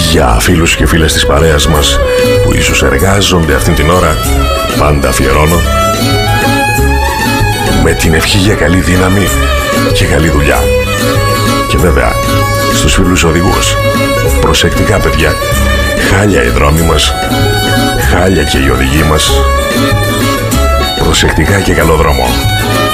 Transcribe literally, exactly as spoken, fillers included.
Για φίλους και φίλες της παρέας μας που ίσως εργάζονται αυτήν την ώρα, πάντα αφιερώνω με την ευχή για καλή δύναμη και καλή δουλειά. Και βέβαια στους φίλους οδηγούς, προσεκτικά παιδιά, χάλια οι δρόμοι μας, χάλια και οι οδηγοί μας, προσεκτικά και καλό δρόμο.